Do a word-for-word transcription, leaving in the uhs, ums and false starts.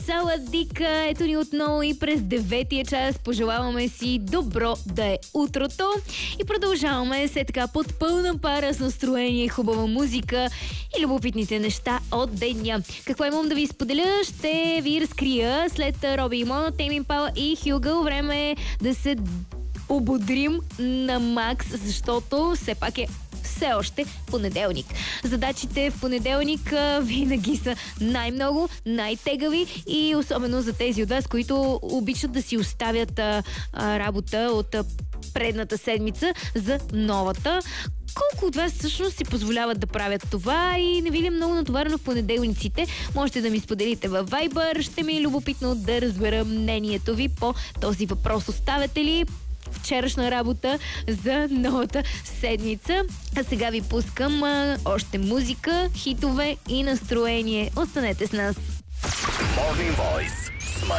Саладика, ето ни отново и през деветия час. Пожелаваме си добро да е утрото и продължаваме се така под пълна пара с настроение, хубава музика и любопитните неща от деня. Какво имам да ви споделя, ще ви разкрия след Роби и Моно, Тейм Импала и Хюгъл. Време е да се ободрим на макс, защото все пак е все още понеделник. Задачите в понеделник а, винаги са най-много, най-тегави и особено за тези от вас, които обичат да си оставят а, а, работа от а, предната седмица за новата. Колко от вас всъщност си позволяват да правят това и не ви ли е много натоварено в понеделниците? Можете да ми споделите във Viber. Ще ми е любопитно да разбера мнението ви по този въпрос. Оставяте ли вчерашна работа за новата седмица? А сега ви пускам а, още музика, хитове и настроение. Останете с нас. Morning Voice